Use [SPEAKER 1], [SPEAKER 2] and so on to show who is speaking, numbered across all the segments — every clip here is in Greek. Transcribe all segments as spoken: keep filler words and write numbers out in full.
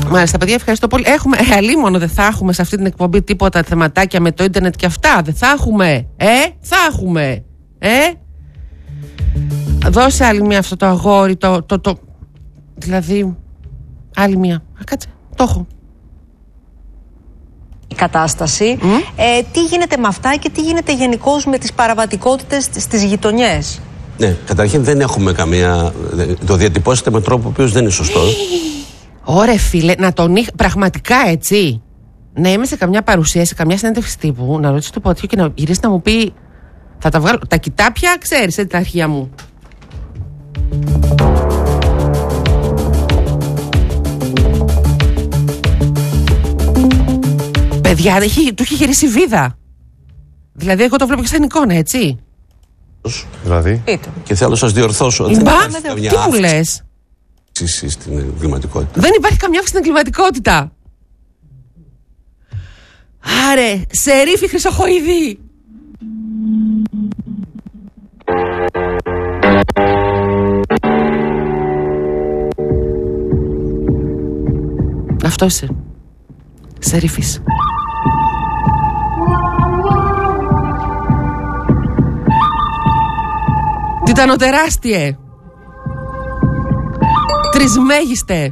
[SPEAKER 1] Μάλιστα, παιδιά, ευχαριστώ πολύ. Έχουμε, ε, αλίμονο δεν θα έχουμε σε αυτή την εκπομπή τίποτα θεματάκια με το ίντερνετ και αυτά. Δεν θα έχουμε. Ε, θα έχουμε. Ε. Δώσε άλλη μία αυτό το αγόρι, το, το, το... Δηλαδή, άλλη μία. Α, κάτσε, το έχω.
[SPEAKER 2] Κατάσταση. Mm. Ε, τι γίνεται με αυτά και τι γίνεται γενικώς με τις παραβατικότητες στις γειτονιές?
[SPEAKER 3] Ναι, καταρχήν δεν έχουμε καμία... Το διατυπώσετε με τρόπο ο οποίος δεν είναι σωστός.
[SPEAKER 1] Ωραία φίλε, να τον είχα... Πραγματικά έτσι. Να είμαι σε καμιά παρουσία, σε καμιά συνέντευξη τύπου, να ρωτήσω το ποτίο και να γυρίσει να μου πει... Θα τα βγάλω... Τα κοιτάπια, ξέρεις, έτσι, τα αρχεία μου. Παιδιά, του είχε γυρίσει βίδα. Δηλαδή, εγώ το βλέπω και σαν εικόνα, έτσι.
[SPEAKER 3] Δηλαδή. Και θέλω να σας διορθώσω.
[SPEAKER 1] Μπα, τι μου λες?
[SPEAKER 3] Στην εγκληματικότητα.
[SPEAKER 1] Δεν υπάρχει καμιά αύξηση στην εγκληματικότητα. Άρε, Σερίφη Χρυσοχοϊδή. Αυτό είσαι. Σερίφης. Τιτανοτεράστιε. Τρισμέγιστε.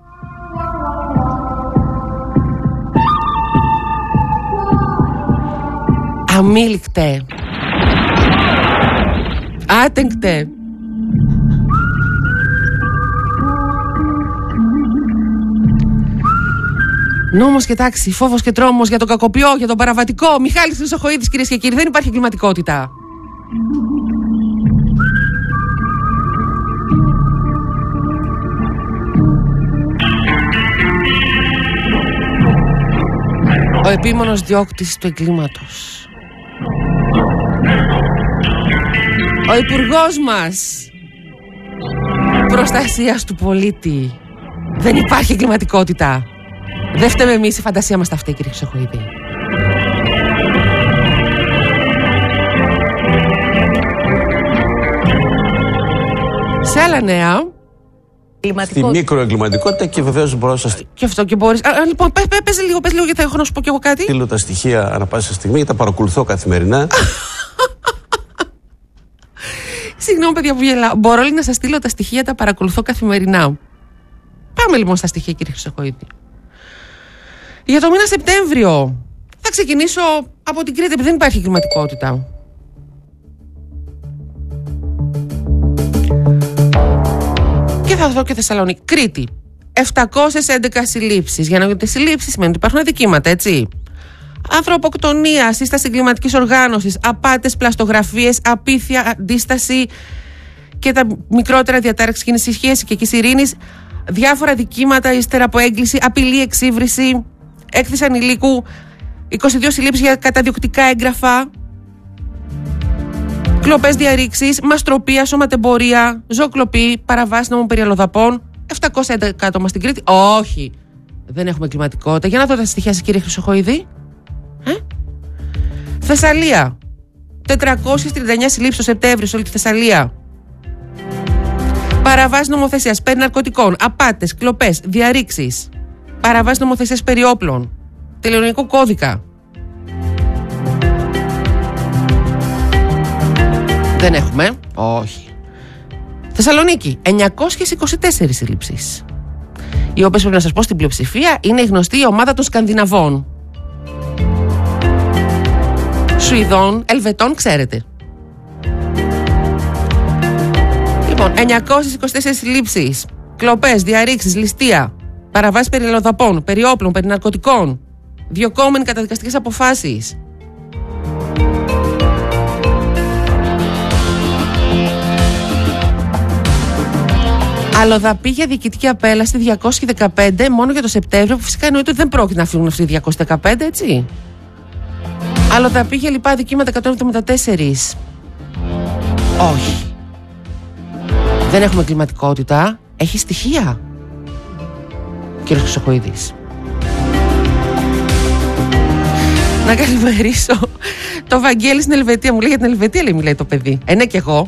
[SPEAKER 1] Αμήλικτε. Άτεγκτε. Νόμος και τάξη, φόβος και τρόμος για τον κακοποιό, για τον παραβατικό. Μιχάλης Χρυσοχοΐδης, κυρίες και κύριοι, δεν υπάρχει εγκληματικότητα. Ο επίμονος διώκτης του εγκλήματος. Ο υπουργός μας προστασίας του πολίτη. Δεν υπάρχει εγκληματικότητα. Δεν φταίμε εμείς, η φαντασία μας τα φταίει, κύριε Χρυσοχοΐδη. Σε άλλα νέα,
[SPEAKER 3] στη μικροεγκληματικότητα και βεβαίως μπορώ να σας...
[SPEAKER 1] Και αυτό και μπορείς... Α, λοιπόν, πες, πες λίγο, πες λίγο γιατί θα έχω να σου πω κι εγώ κάτι.
[SPEAKER 3] Στείλω τα στοιχεία ανά πάσα στιγμή και τα παρακολουθώ καθημερινά.
[SPEAKER 1] Συγγνώμη, παιδιά που γελάω. Μπορώ λίγο να σας στείλω τα στοιχεία, τα παρακολουθώ καθημερινά. Πάμε λοιπόν στα στοιχεία, κύριε Χρυσοχοΐδη. Για το μήνα Σεπτέμβριο θα ξεκινήσω από την Κρήτη, επειδή δεν υπάρχει εγκληματικότητα. Και θα δω και Θεσσαλονίκη. Κρήτη. επτακόσιες έντεκα συλλήψεις. Για να γίνονται συλλήψεις σημαίνει ότι υπάρχουν αδικήματα, έτσι. Ανθρωποκτονία, σύσταση εγκληματικής οργάνωσης, απάτες, πλαστογραφίες, απίθεια, αντίσταση και τα μικρότερα διατάραξεις κίνησης σχέση και εκεί ειρήνης. Διάφορα δικήματα ύστερα από έγκληση, απειλή, εξύβριση, έκθεση ανηλίκου, είκοσι δύο συλλήψεις για καταδιοκτικά έγγραφα, κλοπές, διαρρήξεις, μαστροπία, σωματεμπορία, ζωοκλοπή, παραβάσεις νόμων περί αλλοδαπών. επτακόσια έντεκα άτομα στην Κρήτη. Όχι, δεν έχουμε εγκληματικότητα. Για να δω τα στοιχεία σας, κύριε Χρυσοχοΐδη. Ε? Θεσσαλία. τετρακόσιες τριάντα εννέα συλλήψεις το Σεπτέμβριο σε όλη τη Θεσσαλία. Παραβάσεις νομοθεσίας περί ναρκωτικών, απάτες, κλοπές, διαρρήξεις. Παραβάσεις νομοθεσίας περί όπλων. Τελειωνικό κώδικα. Δεν έχουμε. Όχι. Θεσσαλονίκη. εννιακόσιες είκοσι τέσσερις συλλήψεις. Οι οποίες πρέπει να σας πω στην πλειοψηφία είναι η γνωστή ομάδα των Σκανδιναβών. Σουηδών, Ελβετών, ξέρετε. Λοιπόν, εννιακόσιες είκοσι τέσσερις συλλήψεις, κλοπές, διαρρήξεις, ληστεία, παραβάσεις περί αλλοδαπών, περί όπλων, περί ναρκωτικών, διωκόμενοι καταδικαστικές αποφάσεις. Αλλοδαπή για διοικητική απέλαση διακόσιοι δεκαπέντε μόνο για το Σεπτέμβριο, που φυσικά εννοείται ότι δεν πρόκειται να φύγουν αυτοί οι διακόσιοι δεκαπέντε, έτσι. Αλλοδαπή για λοιπά δικήματα εκατόν εβδομήντα τέσσερα. Όχι. Δεν έχουμε εγκληματικότητα. Έχει στοιχεία, κύριε Χρυσοχοΐδης. Να καλημερίσω το Βαγγέλη στην Ελβετία. Μου λέει για την Ελβετία, λέει, μιλάει το παιδί. Ε, ναι, και εγώ.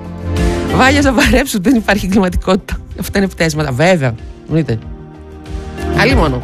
[SPEAKER 1] Βάλια να βαρέψουν, δεν υπάρχει εγκληματικότητα. Αυτά είναι πτέσματα, βέβαια. Δείτε. Άλλη μόνο.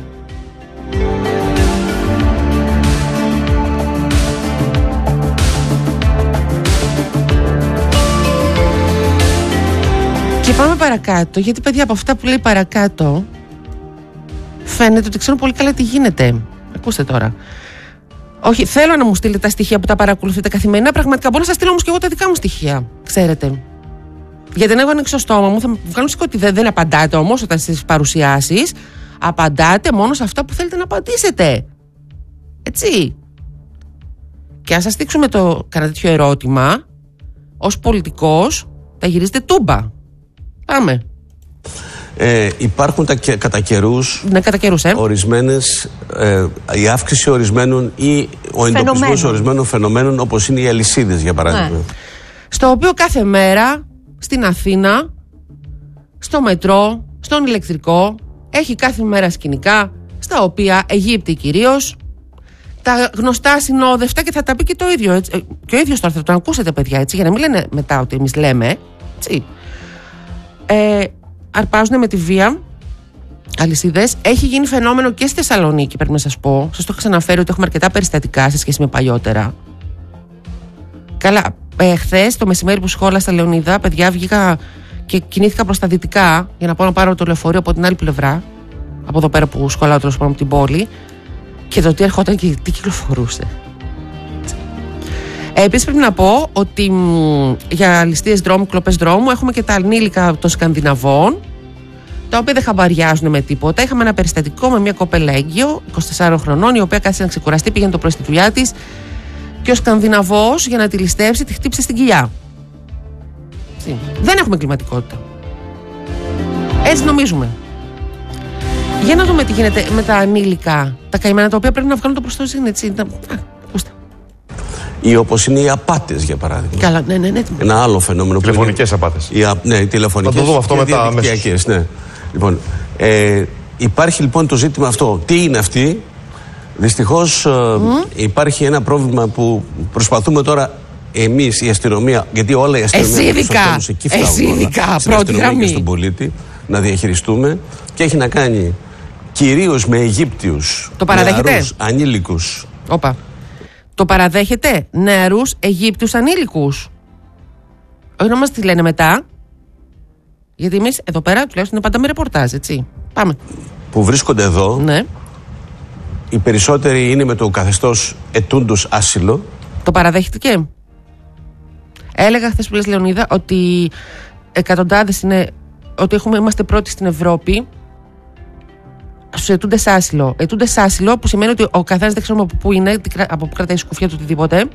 [SPEAKER 1] Και πάμε παρακάτω, γιατί παιδιά από αυτά που λέει παρακάτω φαίνεται ότι ξέρουν πολύ καλά τι γίνεται. Ακούστε τώρα. Όχι, θέλω να μου στείλετε τα στοιχεία που τα παρακολουθείτε καθημερινά. Πραγματικά μπορώ να σας στείλω όμως και εγώ τα δικά μου στοιχεία. Ξέρετε. Γιατί αν εγώ ανοίξω το στόμα μου, θα μου βγάλουν ότι δεν, δεν απαντάτε όμως όταν στις παρουσιάσεις. Απαντάτε μόνο σε αυτά που θέλετε να απαντήσετε. Έτσι. Και αν σας δείξουμε το κανένα τέτοιο ερώτημα, ως πολιτικός, τα γυρίζετε τούμπα. Πάμε.
[SPEAKER 3] Ε, υπάρχουν τα, κατά καιρούς,
[SPEAKER 1] ναι, κατά καιρούς ε.
[SPEAKER 3] ορισμένες, ε, η αύξηση ορισμένων ή ο εντοπισμός ορισμένων φαινομένων, όπως είναι οι αλυσίδες για παράδειγμα. Ναι.
[SPEAKER 1] Στο οποίο κάθε μέρα στην Αθήνα, στο μετρό, στον ηλεκτρικό, έχει κάθε μέρα σκηνικά στα οποία Αιγύπτιοι κυρίως, τα γνωστά συνόδευτα, και θα τα πει και το ίδιο. Έτσι, και ο ίδιος τώρα θα το ακούσετε παιδιά, έτσι, για να μην λένε μετά ότι εμείς λέμε. Έτσι. Ε, αρπάζουν με τη βία αλυσίδες. Έχει γίνει φαινόμενο και στη Θεσσαλονίκη, πρέπει να σας πω. Σας το έχω ξαναφέρει ότι έχουμε αρκετά περιστατικά σε σχέση με παλιότερα. Καλά, ε, χθες το μεσημέρι που σχόλασα Λεωνίδα, παιδιά, βγήκα και κινήθηκα προς τα δυτικά για να πάω να πάρω το λεωφορείο από την άλλη πλευρά, από εδώ πέρα που σχολάω τέλος πάντων από την πόλη, και το τι ερχόταν και τι κυκλοφορούσε. Ε, επίσης πρέπει να πω ότι μ, για ληστείες δρόμου, κλοπές δρόμου, έχουμε και τα ανήλικα των Σκανδιναβών, τα οποία δεν χαμπαριάζουν με τίποτα. Είχαμε ένα περιστατικό με μια κοπέλα έγκυο, είκοσι τεσσάρων χρονών, η οποία κάθισε να ξεκουραστεί, πήγαινε το πρωί στη δουλειά της και ο Σκανδιναβός, για να τη ληστεύσει, τη χτύπησε στην κοιλιά. Δεν έχουμε κλιματικότητα. Έτσι νομίζουμε. Για να δούμε τι γίνεται με τα ανήλικα, τα καημένα, τα οποία πρέπει να βγάλουν το προστοζήν, έτσι. Να... Ακούστε.
[SPEAKER 3] Ή όπως είναι οι απάτες, για παράδειγμα.
[SPEAKER 1] Καλά, ναι, ναι, ναι.
[SPEAKER 3] Ένα άλλο φαινόμενο.
[SPEAKER 4] Τηλεφωνικές απάτες.
[SPEAKER 3] Οι, ναι, οι τηλεφωνικές.
[SPEAKER 4] Θα το δούμε αυτό μετά αμέσως.
[SPEAKER 3] Ναι. Λοιπόν, ε, υπάρχει λοιπόν το ζήτημα αυτό. Τι είναι αυτή? Δυστυχώς mm. υπάρχει ένα πρόβλημα που προσπαθούμε τώρα εμείς, η αστυνομία, γιατί όλα οι αστυνομία
[SPEAKER 1] τους εκεί φτάνουν στην
[SPEAKER 3] αστυνομία και στον πολίτη, να διαχειριστούμε, και έχει να κάνει κυρίως με Αιγύπτιους,
[SPEAKER 1] το παραδέχετε?
[SPEAKER 3] Νεαρούς, ανήλικους.
[SPEAKER 1] Όπα. Το παραδέχετε? Νεαρούς Αιγύπτιους ανήλικους. Όχι να μας τη λένε μετά. Γιατί εμείς εδώ πέρα τουλάχιστον είναι πάντα με ρεπορτάζ, έτσι. Πάμε.
[SPEAKER 3] Που βρίσκονται εδώ.
[SPEAKER 1] Ναι.
[SPEAKER 3] Οι περισσότεροι είναι με το καθεστώς ετούντος άσυλο.
[SPEAKER 1] Το παραδέχτηκε? Έλεγα χθες που λες, Λεωνίδα, ότι εκατοντάδες είναι, ότι έχουμε, είμαστε πρώτοι στην Ευρώπη στους ετούντες άσυλο. Ετούντες άσυλο που σημαίνει ότι ο καθένας δεν ξέρουμε από πού είναι, από πού κρατάει η σκουφιά του, οτιδήποτε.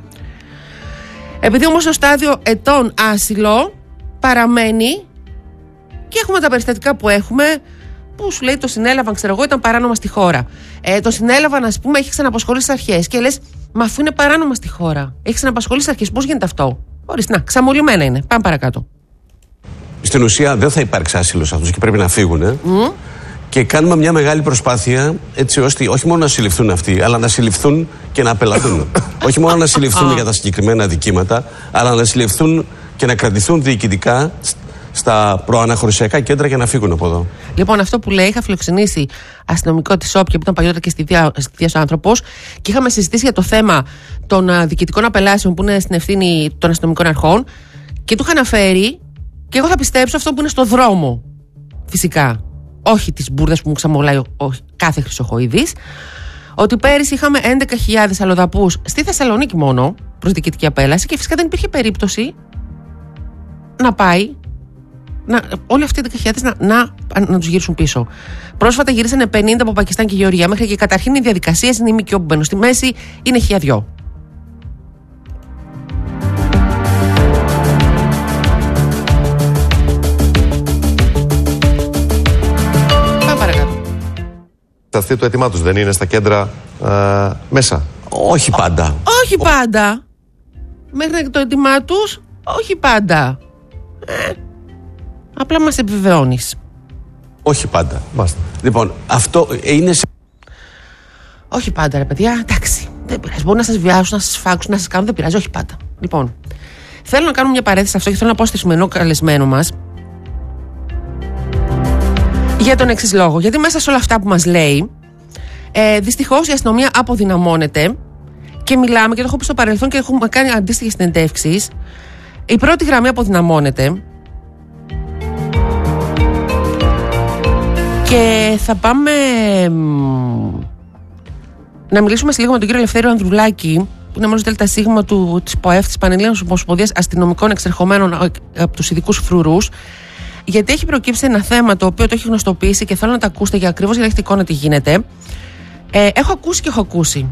[SPEAKER 1] Επειδή όμως το στάδιο ετών άσυλο παραμένει και έχουμε τα περιστατικά που έχουμε, που σου λέει το συνέλαβαν, ξέρω εγώ, ήταν παράνομα στη χώρα. Ε, το συνέλαβαν, ας πούμε, έχει ξαναπασχολήσει στις αρχές. Και λες, μα αφού είναι παράνομα στη χώρα, έχει ξαναπασχολήσει στις αρχές, πώς γίνεται αυτό? Ορίστε, να, ξαμολυμένα είναι. Πάμε παρακάτω.
[SPEAKER 3] Στην ουσία δεν θα υπάρξει άσυλο σε αυτούς και πρέπει να φύγουν. Ε? Mm. Και κάνουμε μια μεγάλη προσπάθεια έτσι ώστε όχι μόνο να συλληφθούν αυτοί, αλλά να συλληφθούν και να απελαθούν. Όχι μόνο να συλληφθούν για τα συγκεκριμένα αδικήματα, αλλά να συλληφθούν και να κρατηθούν διοικητικά στα προαναχωρησιακά κέντρα για να φύγουν από εδώ. Λοιπόν, αυτό που λέει, είχα φιλοξενήσει αστυνομικό της Όποια που ήταν παλιότερα και στη Δία ο άνθρωπος, και είχαμε συζητήσει για το θέμα των uh, διοικητικών απελάσεων που είναι στην ευθύνη των αστυνομικών αρχών, και του είχα αναφέρει, και εγώ θα πιστέψω αυτό που είναι στο δρόμο. Φυσικά. Όχι τις μπουρδες που μου ξαμολάει ο, ο, κάθε χρυσοχοίδης. Ότι πέρυσι είχαμε έντεκα χιλιάδες αλλοδαπούς στη Θεσσαλονίκη μόνο προς διοικητική απέλαση, και φυσικά δεν υπήρχε περίπτωση να πάει. Να, όλοι αυτοί οι έντεκα χιλιάδες να, να, να τους γυρίσουν πίσω. Πρόσφατα γυρίσανε πενήντα από Πακιστάν και Γεωργία. Μέχρι και καταρχήν οι διαδικασίες είναι οι ΜΚΟ που μπαίνουν στη μέση, είναι χιλιαδιό. Πάμε παρακάτω.
[SPEAKER 4] Αυτή του αίτημά τους δεν είναι στα κέντρα α, μέσα?
[SPEAKER 3] Όχι πάντα.
[SPEAKER 1] Όχι πάντα. Μέχρι το αίτημά τους, όχι πάντα. Ε. Απλά μας επιβεβαιώνεις.
[SPEAKER 3] Όχι πάντα. Μάλιστα. Λοιπόν, αυτό είναι.
[SPEAKER 1] Όχι πάντα, ρε παιδιά, εντάξει. Δεν πειράζει. Μπορεί να σας βιάσουν, να σας φάξουν, να σας κάνουν. Δεν πειράζει, όχι πάντα. Λοιπόν, θέλω να κάνω μια παρένθεση σε αυτό και θέλω να πω στο σημερινό καλεσμένο μας Για τον εξής λόγο. Γιατί μέσα σε όλα αυτά που μας λέει, ε, δυστυχώς η αστυνομία αποδυναμώνεται και μιλάμε, και το έχω πει στο παρελθόν και έχουμε κάνει αντίστοιχες συνεντεύξεις. Η πρώτη γραμμή αποδυναμώνεται. Και θα πάμε να μιλήσουμε σε λίγο με τον κύριο Ελευθέριο Ανδρουλάκη, που είναι μέλος ΔΣ του, της ΠΟΕΦ, της Πανελλήνιας Ομοσπονδίας Αστυνομικών Εξερχομένων από τους ειδικούς φρουρούς, γιατί έχει προκύψει ένα θέμα το οποίο το έχει γνωστοποιήσει και θέλω να το ακούσετε για ακριβώς για να έχετε εικόνα τι γίνεται. Ε, έχω ακούσει και έχω ακούσει.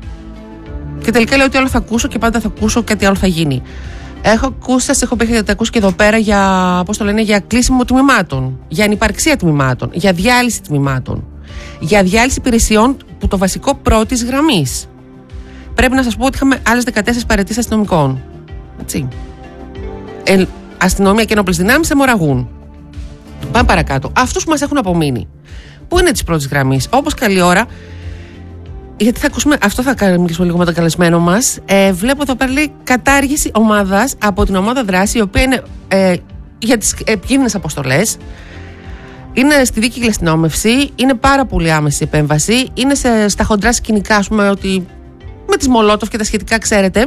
[SPEAKER 1] Και τελικά λέω ότι άλλο θα ακούσω και πάντα θα ακούσω κάτι άλλο θα γίνει. Έχω ακούσει, σας έχω πει, έχετε ακούσει και εδώ πέρα για, πώς το λένε, για κλείσιμο τμήματων, για ανυπαρξία τμήματων, για διάλυση τμήματων, για διάλυση υπηρεσιών που το βασικό πρώτης γραμμής. Πρέπει να σας πω ότι είχαμε άλλες δεκατέσσερις παραιτήσεις αστυνομικών. Έτσι. Ε, αστυνομία και ενόπλες δυνάμεις αιμορραγούν. Πάμε παρακάτω. Αυτούς που μας έχουν απομείνει, πού είναι της πρώτης γραμμής, όπως καλή ώρα. Γιατί θα ακούσουμε, αυτό θα μιλήσουμε λίγο με τον καλεσμένο μας. Ε, βλέπω εδώ πέρα λέει κατάργηση ομάδας από την ομάδα δράση, η οποία είναι ε, για τις επικίνδυνες αποστολές. Είναι στη δίκαιη αστυνόμευση, είναι πάρα πολύ άμεση επέμβαση. Είναι σε, στα χοντρά σκηνικά, ας πούμε, ότι με τις Μολότοφ και τα σχετικά, ξέρετε.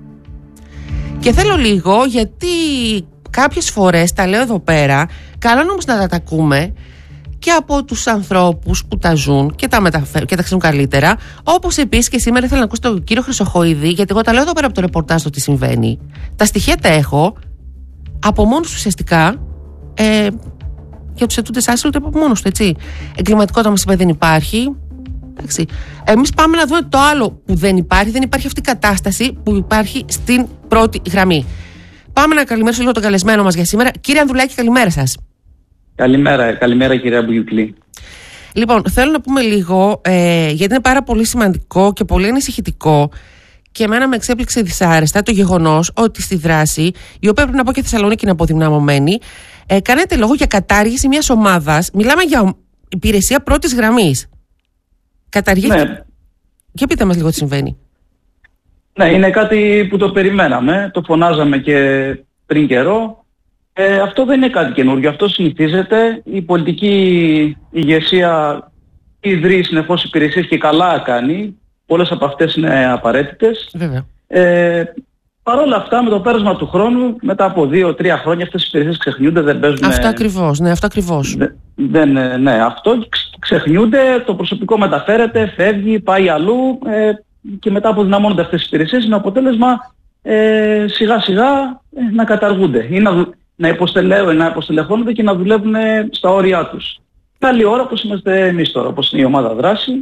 [SPEAKER 1] Και θέλω λίγο, γιατί κάποιες φορές τα λέω εδώ πέρα, καλό είναι όμως να τα ακούμε και από τους ανθρώπους που τα ζουν και τα, μεταφε... και τα ξέρουν καλύτερα. Όπως επίσης και σήμερα ήθελα να ακούσω τον κύριο Χρυσοχοίδη, γιατί εγώ τα λέω εδώ πέρα από το ρεπορτάζ το τι συμβαίνει. Τα στοιχεία τα έχω από μόνος του ουσιαστικά. Ε, για τους ετούντες άσυλο, το από μόνος του, έτσι. Εγκληματικότητα μας είπε δεν υπάρχει. Εντάξει. Εμείς πάμε να δούμε το άλλο που δεν υπάρχει. Δεν υπάρχει αυτή η κατάσταση που υπάρχει στην πρώτη γραμμή. Πάμε να καλημερίσω λίγο τον καλεσμένο μας για σήμερα. Κύριε Ανδρουλάκη, καλημέρα σας.
[SPEAKER 5] Καλημέρα, καλημέρα κυρία Μπουγιουκλή.
[SPEAKER 1] Λοιπόν, θέλω να πούμε λίγο, ε, γιατί είναι πάρα πολύ σημαντικό και πολύ ανησυχητικό και εμένα με εξέπληξε δυσάρεστα το γεγονός ότι στη δράση, η οποία πρέπει να πω και Θεσσαλονίκη είναι αποδυναμωμένη, ε, κάνετε λόγο για κατάργηση μιας ομάδας. Μιλάμε για υπηρεσία πρώτης γραμμής. Καταργήθηκε. Ναι. Και πείτε μας λίγο τι συμβαίνει.
[SPEAKER 5] Ναι, είναι κάτι που το περιμέναμε, το φωνάζαμε και πριν καιρό. Ε, αυτό δεν είναι κάτι καινούργιο, αυτό συνηθίζεται. Η πολιτική ηγεσία ιδρύει συνεχώς υπηρεσίες και καλά κάνει. Πολλές από αυτές είναι απαραίτητες.
[SPEAKER 1] Βέβαια.
[SPEAKER 5] Ε, Παρ' όλα αυτά, με το πέρασμα του χρόνου, μετά από δύο τρία χρόνια, αυτές οι υπηρεσίες ξεχνιούνται, δεν παίζουν.
[SPEAKER 1] Αυτό ακριβώς, ναι, αυτό ακριβώς.
[SPEAKER 5] Δεν, ναι, αυτό ξεχνιούνται, το προσωπικό μεταφέρεται, φεύγει, πάει αλλού ε, και μετά αποδυναμώνονται αυτές οι υπηρεσίες με αποτέλεσμα ε, σιγά σιγά ε, να καταργούνται ή να, να, υποστελε, να υποστελεχώνονται και να δουλεύουν στα όρια τους. Καλή ώρα όπως είμαστε εμείς τώρα, όπως είναι η ομάδα δράση,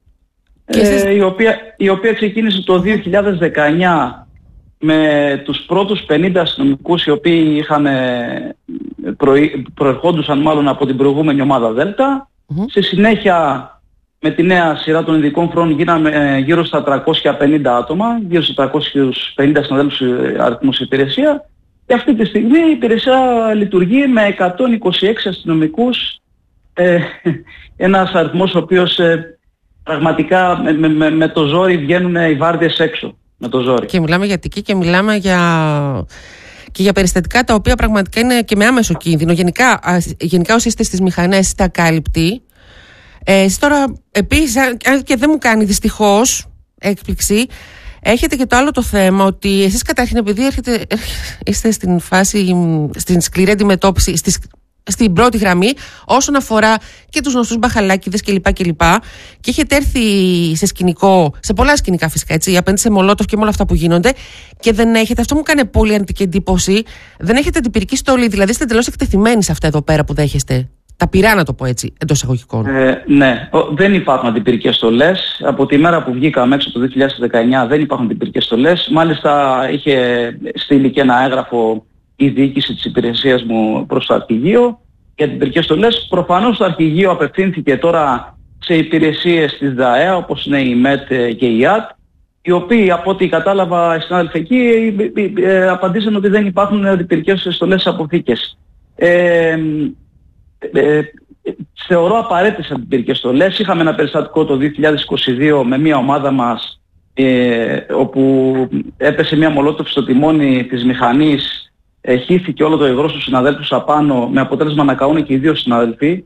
[SPEAKER 5] ε, η, οποία, η οποία ξεκίνησε το δύο χιλιάδες δεκαεννιά με τους πρώτους πενήντα αστυνομικούς οι οποίοι είχαν προη, προερχόντουσαν μάλλον από την προηγούμενη ομάδα Δέλτα. Mm-hmm. Στη συνέχεια με τη νέα σειρά των ειδικών φρόνων γίναμε γύρω στα τριακόσια πενήντα άτομα, γύρω στα τριακόσιους πενήντα συναδέλφους αριθμούς υπηρεσία, και αυτή τη στιγμή η υπηρεσία λειτουργεί με εκατόν είκοσι έξι αστυνομικούς, ε, ένας αριθμός ο οποίος ε, πραγματικά με, με, με το ζόρι βγαίνουν οι βάρδιες έξω. Με το ζόρι. Και
[SPEAKER 1] μιλάμε για τική και μιλάμε για... και για περιστατικά τα οποία πραγματικά είναι και με άμεσο κίνδυνο. Γενικά, γενικά όσοι είστε στις μηχανές είστε ακάλυπτοι. Ε, εσείς τώρα επίσης, αν και δεν μου κάνει δυστυχώς έκπληξη, έχετε και το άλλο το θέμα ότι εσείς καταρχήν, επειδή έρχεται, είστε στην φάση, στην σκληρή αντιμετώπιση, στις, στην πρώτη γραμμή όσον αφορά και τους γνωστούς μπαχαλάκηδες κλπ. κλπ. Και έχετε έρθει σε σκηνικό, σε πολλά σκηνικά φυσικά, έτσι, απέναντι σε Μολότοφ και με όλα αυτά που γίνονται, και δεν έχετε, αυτό μου κάνει πολύ αρνητική εντύπωση, δεν έχετε αντιπυρική στολή, δηλαδή είστε εντελώς εκτεθειμένοι σε αυτά εδώ πέρα που δέχεστε. Τα πειρά, να το πω έτσι, εντός εισαγωγικών. Ε,
[SPEAKER 5] ναι, ο, δεν υπάρχουν αντιπυρικές στολές. Από τη μέρα που βγήκαμε έξω το δύο χιλιάδες δεκαεννιά δεν υπάρχουν αντιπυρικές στολές. Μάλιστα είχε στείλει και ένα έγγραφο η διοίκηση της υπηρεσίας μου προς το αρχηγείο για αντιπυρικές στολές. Προφανώς το αρχηγείο απευθύνθηκε τώρα σε υπηρεσίες της ΔΑΕΑ, όπως είναι η ΜΕΤ και η ΙΑΤ, οι οποίοι, από ό,τι κατάλαβα οι συνάδελφοι εκεί, ε, ε, απαντήσαν ότι δεν υπάρχουν αντιπυρικές στολές στις αποθήκες. Ε, Ε, θεωρώ απαραίτητες αντιπυρικές στολές. Είχαμε ένα περιστατικό το δύο χιλιάδες είκοσι δύο με μια ομάδα μας, ε, όπου έπεσε μια μολότοφ στο τιμόνι της μηχανής, ε, χύθηκε όλο το υγρό στους συναδέλφους απάνω, με αποτέλεσμα να καούν και οι δύο συναδελφοί.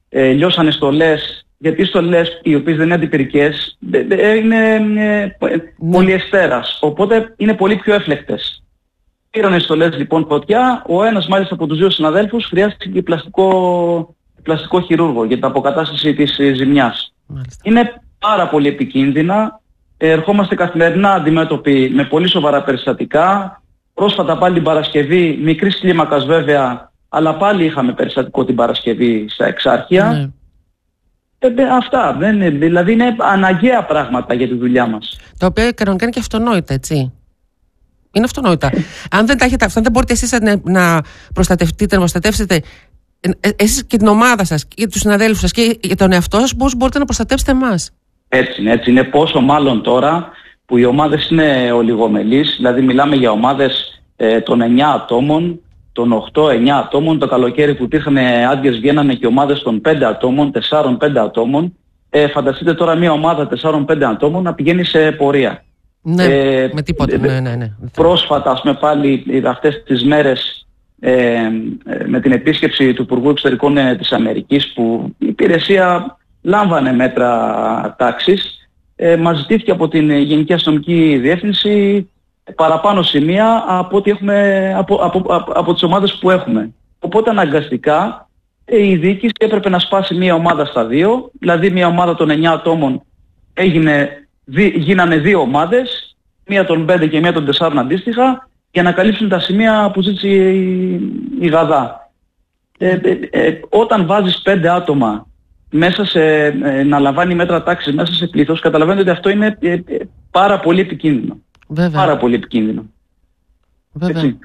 [SPEAKER 5] ε, λιώσανε στολές, γιατί οι στολές οι οποίες δεν είναι αντιπυρικές είναι ε, πολυεστέρας, οπότε είναι πολύ πιο έφλεκτες. Πήρανε στολές λοιπόν φωτιά, ο ένας μάλιστα από τους δύο συναδέλφους χρειάστηκε και πλαστικό, πλαστικό χειρούργο για την αποκατάσταση της ε, ζημιάς. Μάλιστα. Είναι πάρα πολύ επικίνδυνα, ε, ερχόμαστε καθημερινά αντιμέτωποι με πολύ σοβαρά περιστατικά. Πρόσφατα πάλι την Παρασκευή, μικρής κλίμακας βέβαια, αλλά πάλι είχαμε περιστατικό την Παρασκευή στα Εξάρχεια. Ναι. Ε, αυτά, δεν, δηλαδή είναι αναγκαία πράγματα για τη δουλειά μας.
[SPEAKER 1] Τα οποία κανονικά είναι και αυτονόητα, έτσι. Είναι αυτονόητα. Αν δεν τα έχετε αυτά, δεν μπορείτε εσείς να, να προστατευτείτε, να προστατεύσετε ε, εσείς και την ομάδα σας, και τους συναδέλφους σας και για τον εαυτό σας, πώς μπορείτε να προστατεύσετε εμάς.
[SPEAKER 5] Έτσι είναι, έτσι είναι. Πόσο μάλλον τώρα που οι ομάδες είναι ολιγομελείς, δηλαδή μιλάμε για ομάδες ε, των εννιά ατόμων, των οκτώ εννιά ατόμων, το καλοκαίρι που υπήρχαν άδειες βγαίνανε και ομάδες των πέντε ατόμων, τέσσερα πέντε ατόμων. Ε, φανταστείτε τώρα μια ομάδα τέσσερα πέντε ατόμων να πηγαίνει σε πορεία.
[SPEAKER 1] Ναι, ε, με τίποτα. Ε, ναι, ναι, ναι.
[SPEAKER 5] Πρόσφατα, ας πούμε, πάλι αυτές τις μέρες ε, με την επίσκεψη του Υπουργού Εξωτερικών ε, της Αμερικής, που η υπηρεσία λάμβανε μέτρα τάξης, ε, μας ζητήθηκε από την Γενική Αστυνομική Διεύθυνση παραπάνω σημεία από, ό,τι έχουμε, από, από, από, από τις ομάδες που έχουμε. Οπότε αναγκαστικά ε, η διοίκηση έπρεπε να σπάσει μια ομάδα στα δύο, δηλαδή μια ομάδα των εννιά ατόμων έγινε, δι, γίνανε δύο ομάδες, μία των πέντε και μία των τεσσάρων αντίστοιχα, για να καλύψουν τα σημεία που ζήτησε η, η ΓΑΔΑ. Ε, ε, ε, όταν βάζεις πέντε άτομα μέσα σε, ε, να λαμβάνει μέτρα τάξης μέσα σε πλήθος, καταλαβαίνετε ότι αυτό είναι ε, ε, πάρα πολύ επικίνδυνο.
[SPEAKER 1] Βέβαια.
[SPEAKER 5] Πάρα πολύ επικίνδυνο.
[SPEAKER 1] Βέβαια. Έτσι.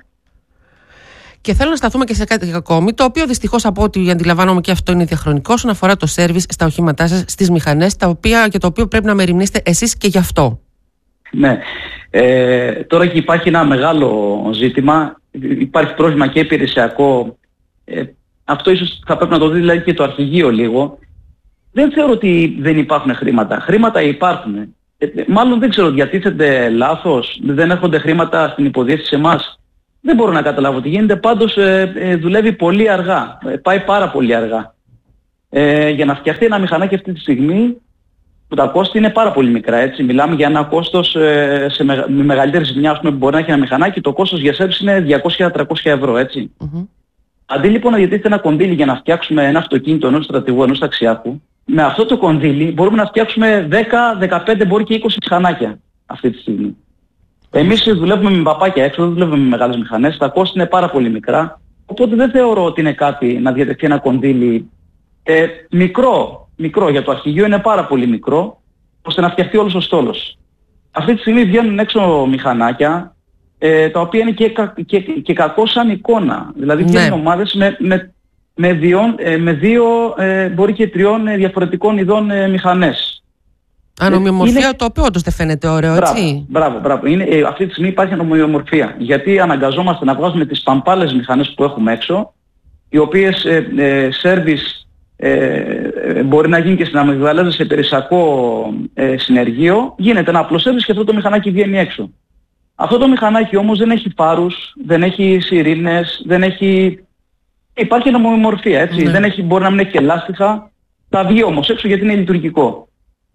[SPEAKER 1] Και θέλω να σταθούμε και σε κάτι ακόμη, το οποίο δυστυχώς από ό,τι αντιλαμβάνομαι και αυτό είναι διαχρονικό, όσον αφορά το σέρβις στα οχήματά σας, στις μηχανές, τα οποία, και το οποίο πρέπει να μεριμνήσετε εσείς και γι' αυτό.
[SPEAKER 5] Ναι. Ε, τώρα και υπάρχει ένα μεγάλο ζήτημα, υπάρχει πρόβλημα και υπηρεσιακό. Ε, αυτό ίσως θα πρέπει να το δει δηλαδή και το αρχηγείο λίγο. Δεν θεωρώ ότι δεν υπάρχουν χρήματα. Χρήματα υπάρχουν. Ε, μάλλον δεν ξέρω, διατίθεται λάθος, δεν έρχονται χρήματα στην υποδιεύθυνση σε εμάς. Δεν μπορώ να καταλάβω τι γίνεται, πάντως ε, ε, δουλεύει πολύ αργά, ε, πάει πάρα πολύ αργά. Ε, για να φτιαχτεί ένα μηχανάκι αυτή τη στιγμή, που τα κόστη είναι πάρα πολύ μικρά, έτσι. Μιλάμε για ένα κόστος ε, σε με, με μεγαλύτερη ζημιά, που μπορεί να έχει ένα μηχανάκι, το κόστος για σέρβις είναι διακόσια με τριακόσια ευρώ, έτσι. Mm-hmm. Αντί λοιπόν να διατίθεται ένα κονδύλι για να φτιάξουμε ένα αυτοκίνητο ενός στρατηγού, ενός ταξιάρχου, με αυτό το κονδύλι μπορούμε να φτιάξουμε δέκα, δεκαπέντε, μπορεί και είκοσι μηχανάκια αυτή τη στιγμή. Εμείς δουλεύουμε με παπάκια έξω, δεν δουλεύουμε με μεγάλες μηχανές, τα κόστη είναι πάρα πολύ μικρά, οπότε δεν θεωρώ ότι είναι κάτι να διατεθεί ένα κονδύλι ε, μικρό, μικρό, για το αρχηγείο είναι πάρα πολύ μικρό, ώστε να φτιαχτεί όλος ο στόλος. Αυτή τη στιγμή βγαίνουν έξω μηχανάκια, ε, τα οποία είναι και, κα, και, και κακό σαν εικόνα. Δηλαδή βγαίνουν ναι. ομάδες με, με, με, δύο, ε, με δύο ε, μπορεί και τριών ε, διαφορετικών ειδών ε, μηχανές.
[SPEAKER 1] Ανομοιομορφία, είναι... το οποίο όντως δεν φαίνεται ωραίο,
[SPEAKER 5] μπράβο,
[SPEAKER 1] έτσι.
[SPEAKER 5] Μπράβο, μπράβο. Είναι, ε, αυτή τη στιγμή υπάρχει ανομοιομορφία. Γιατί αναγκαζόμαστε να βγάζουμε τις παμπάλες μηχανές που έχουμε έξω, οι οποίες ε, ε, σέρβις ε, ε, μπορεί να γίνει και στην αμυγδαλέζα σε υπηρεσιακό ε, συνεργείο. Γίνεται ένα απλό σέρβις και αυτό το μηχανάκι βγαίνει έξω. Αυτό το μηχανάκι όμως δεν έχει φάρους, δεν έχει σιρήνες, δεν έχει... Υπάρχει ανομοιομορφία, έτσι. Ναι. Δεν έχει, μπορεί να μην έχει και λάστιχα. Θα βγει όμως έξω γιατί είναι λειτουργικό.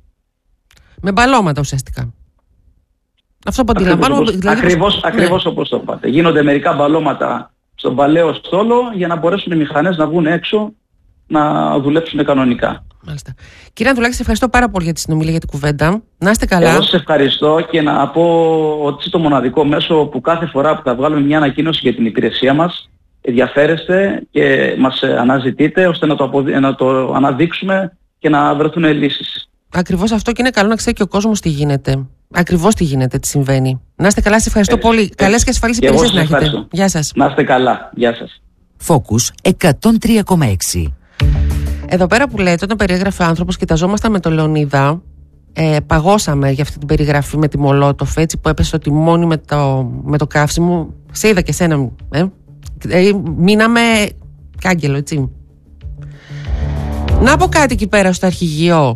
[SPEAKER 5] Με
[SPEAKER 1] μπαλώματα ουσιαστικά. Αυτό που αντιλαμβάνω.
[SPEAKER 5] Δηλαδή... Ακριβώς, ναι. ακριβώς όπως το είπατε. Γίνονται μερικά μπαλώματα στον παλαιό στόλο για να μπορέσουν οι μηχανές να βγουν έξω να δουλέψουν κανονικά.
[SPEAKER 1] Μάλιστα. Κύριε Ανδρουλάκη, σε ευχαριστώ πάρα πολύ για τη συνομιλία, για την κουβέντα. Να είστε καλά.
[SPEAKER 5] Εγώ σας ευχαριστώ και να πω ότι είναι το μοναδικό μέσο που κάθε φορά που θα βγάλουμε μια ανακοίνωση για την υπηρεσία μας ενδιαφέρεστε και μας αναζητείτε ώστε να το, αποδει... να το αναδείξουμε και να βρεθούν λύσεις.
[SPEAKER 1] Ακριβώς αυτό, και είναι καλό να ξέρει και ο κόσμος τι γίνεται. Ακριβώς τι γίνεται, τι συμβαίνει. Να είστε καλά, σας ευχαριστώ έτσι, πολύ. Έτσι. Καλές και ασφαλείς υπηρεσίες να έχετε. Γεια σας.
[SPEAKER 5] Να είστε καλά. Γεια σας.
[SPEAKER 6] Focus εκατόν τρία κόμμα έξι.
[SPEAKER 1] Εδώ πέρα που λέτε, όταν περιέγραφε ο άνθρωπος, κοιταζόμασταν με τον Λεωνίδα. Ε, παγώσαμε για αυτή την περιγραφή με τη Μολότοφ, έτσι, που έπεσε στο τιμόνι με το, με το καύσιμο. Σε είδα και σένα. Ε. Ε, μείναμε κάγκελο, έτσι. Να πω κάτι εκεί πέρα στο αρχηγείο.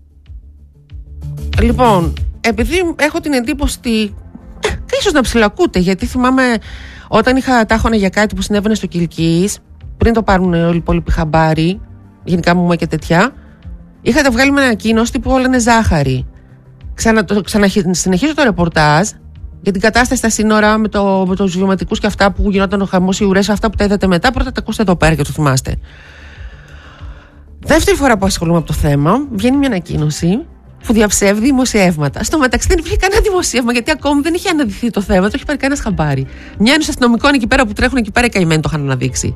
[SPEAKER 1] Λοιπόν, επειδή έχω την εντύπωση ότι ε, ίσως να ψιλοακούτε, γιατί θυμάμαι όταν είχα τάχωνα για κάτι που συνέβαινε στο Κιλκής, πριν το πάρουν όλοι οι υπόλοιποι χαμπάρι, γενικά μου και τέτοια, είχατε βγάλει με ανακοίνωση που όλα είναι ζάχαρη. Ξανα, το, ξανασυνεχίζω το ρεπορτάζ για την κατάσταση στα σύνορα με, το, με τους βιωματικούς και αυτά που γινόταν ο χαμός, οι ουρές, αυτά που τα είδατε μετά. Πρώτα τα ακούσετε εδώ πέρα και το θυμάστε. Δεύτερη φορά που ασχολούμαι από το θέμα, βγαίνει μια ανακοίνωση που διαψεύδει δημοσιεύματα. Στο μεταξύ δεν υπήρχε κανένα δημοσίευμα, γιατί ακόμη δεν είχε αναδειχθεί το θέμα, το έχει πάρει κανένα χαμπάρι. Μια ένωση αστυνομικών εκεί πέρα που τρέχουν εκεί πέρα, οι καημένοι το είχαν αναδείξει.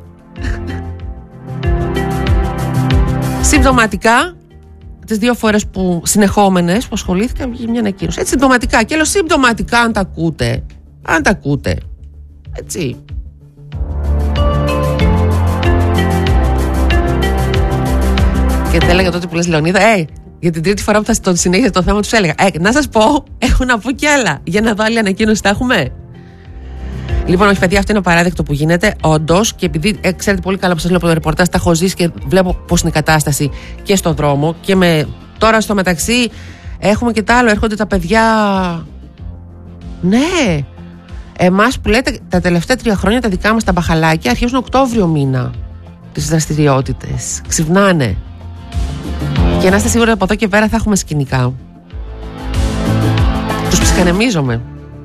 [SPEAKER 1] Συμπτωματικά, τις δύο φορές που συνεχόμενες που ασχολήθηκα, βγήκε μια ανακοίνωση. Έτσι, συμπτωματικά. Και λέω συμπτωματικά, αν τα ακούτε. Αν τα ακούτε. Έτσι. Και te έλεγα τότε που λες, Λεωνίδα, ε, για την τρίτη φορά που θα το συνέχιζε το θέμα, τους έλεγα, ε, να σας πω, έχω να πω κι άλλα. Για να δω άλλη ανακοίνωση, τα έχουμε. Λοιπόν, όχι, παιδιά, αυτό είναι απαράδεκτο που γίνεται, όντως, και επειδή ε, ξέρετε πολύ καλά που σας λέω από το ρεπορτάζ, τα έχω ζήσει και βλέπω πώς είναι η κατάσταση και στο δρόμο. Και με, τώρα στο μεταξύ έχουμε και τα άλλο, έρχονται τα παιδιά. Ναι, εμάς που λέτε τα τελευταία τρία χρόνια τα δικά μας τα μπαχαλάκια αρχίζουν Οκτώβριο μήνα τις δραστηριότητες. Ξυπνάνε. Και να είστε σίγουροι από εδώ και πέρα θα έχουμε σκηνικά. Τους ψυχανεμίζομαι.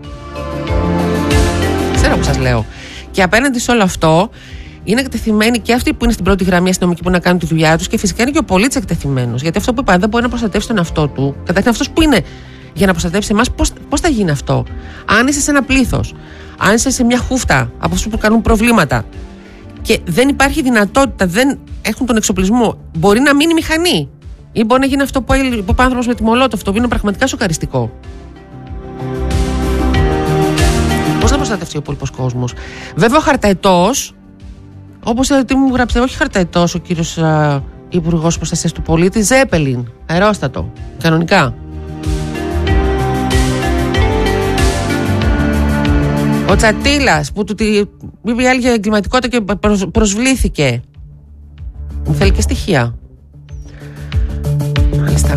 [SPEAKER 1] Ξέρω που σας λέω. Και απέναντι σε όλο αυτό είναι εκτεθειμένοι και αυτοί που είναι στην πρώτη γραμμή αστυνομικοί που να κάνουν τη δουλειά τους, και φυσικά είναι και ο πολίτης εκτεθειμένος. Γιατί αυτό που είπα, δεν μπορεί να προστατεύσει τον εαυτό του. Καταρχήν, αυτός που είναι για να προστατεύσει εμάς, πώς, πώς θα γίνει αυτό. Αν είσαι σε ένα πλήθος, αν είσαι σε μια χούφτα από αυτούς που κάνουν προβλήματα και δεν υπάρχει δυνατότητα, δεν έχουν τον εξοπλισμό, μπορεί να μείνει μηχανή. Ή μπορεί να γίνει αυτό που είπε ο άνθρωπος με τη Μολότοφ, το οποίο είναι πραγματικά σοκαριστικό. Πώς να προστατευτεί ο υπόλοιπος κόσμος. Βέβαια, ο χαρταετός, όπως τι μου γράψετε, όχι χαρταετός ο κύριος α, Υπουργός Προστασίας του Πολίτη, Ζέπελιν, αερόστατο, κανονικά. Ο Τσατήλας, που του είπε η άλλη για εγκληματικότητα και προσβλήθηκε. Μου θέλει και στοιχεία. Μάλιστα.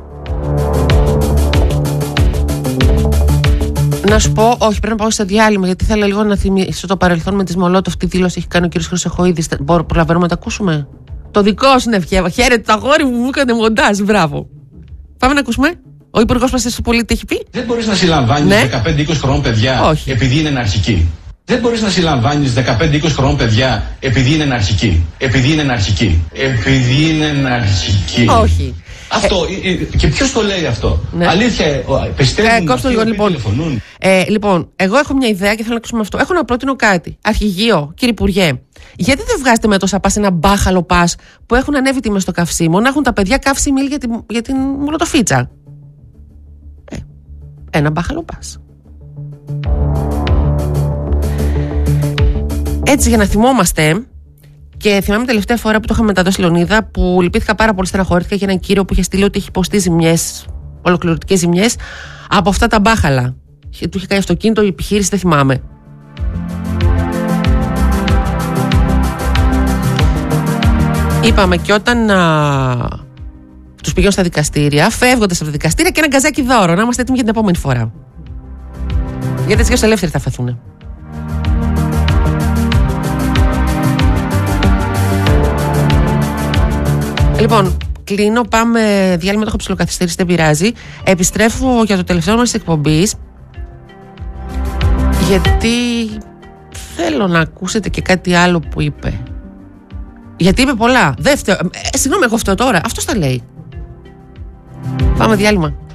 [SPEAKER 1] Να σου πω, όχι, πρέπει να πάω σε διάλειμμα, γιατί θέλω λίγο να θυμίσω το παρελθόν με τις Μολότοφ. Τι δήλωση έχει κάνει ο κύριος Χρυσοχοΐδης. Προλαβαίνουμε να τα ακούσουμε. Το δικό σου είναι Ευγέβα. Χαίρετε, το αγόρι μου μου έκανε μοντάζ. Μπράβο. Πάμε να ακούσουμε. Ο Υπουργός Προστασίας του Πολίτη τι έχει πει.
[SPEAKER 7] Δεν μπορείς να συλλαμβάνεις ναι. δεκαπέντε είκοσι χρονών παιδιά όχι. επειδή είναι εναρχικοί. Δεν μπορείς να συλλαμβάνεις δεκαπέντε είκοσι χρονών παιδιά επειδή είναι εναρχικοί. Επειδή είναι εναρχικοί. Επειδή είναι εναρχικοί.
[SPEAKER 1] Όχι.
[SPEAKER 7] Αυτό. Ε, και ποιος το λέει αυτό. Ναι. Αλήθεια, πιστεύουν
[SPEAKER 1] ε, αυτοί λίγο, λοιπόν. τηλεφωνούν. Ε, λοιπόν, εγώ έχω μια ιδέα και θέλω να ακούσουμε αυτό. Έχω να πρότεινω κάτι. Αρχηγείο, κύριε Υπουργέ, γιατί δεν βγάζετε με το ΣΑΠΑΣ ένα μπάχαλο πας που έχουν ανέβει τιμές στο καυσίμο, να έχουν τα παιδιά καύσιμη για την, για την μολοτοφίτσα. Ε, ένα μπάχαλο πας. Έτσι, για να θυμόμαστε. Και θυμάμαι τελευταία φορά που το είχαμε μεταδώσει Λεωνίδα, που λυπήθηκα πάρα πολύ, στεναχωρήθηκα για έναν κύριο που είχε στείλει ότι έχει υποστεί ζημιές, ολοκληρωτικές ζημιές από αυτά τα μπάχαλα. Του είχε κάνει αυτοκίνητο, η επιχείρηση, δεν θυμάμαι. Είπαμε και όταν α, τους πηγαίνουν στα δικαστήρια, φεύγοντας από τα δικαστήρια, και ένα γκαζάκι δώρο, να είμαστε έτοιμοι για την επόμενη φορά. Γιατί έτσι και ελεύθεροι θα φεθούν. Λοιπόν, κλείνω, πάμε διάλειμμα, το έχω ψιλοκαθυστερήσει, δεν πειράζει. Επιστρέφω για το τελευταίο μας της εκπομπής, γιατί θέλω να ακούσετε και κάτι άλλο που είπε. Γιατί είπε πολλά. Δεύτερο, ε, συγγνώμη, εγώ αυτό τώρα, αυτός τα λέει. Πάμε διάλειμμα.